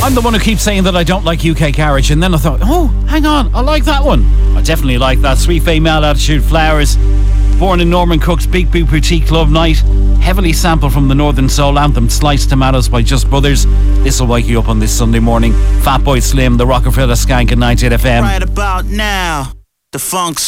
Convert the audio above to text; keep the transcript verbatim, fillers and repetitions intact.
I'm the one who keeps saying that I don't like U K Garage, and then I thought, oh, hang on, I like that one. I definitely like that. Sweet Female Attitude Flowers. Born in Norman Cook's Big Boot Boutique Love Night. Heavily sampled from the Northern Soul anthem Sliced Tomatoes by Just Brothers. This will wake you up on this Sunday morning. Fatboy Slim, the Rockefeller Skank at ninety-eight F M. Right about now, the funk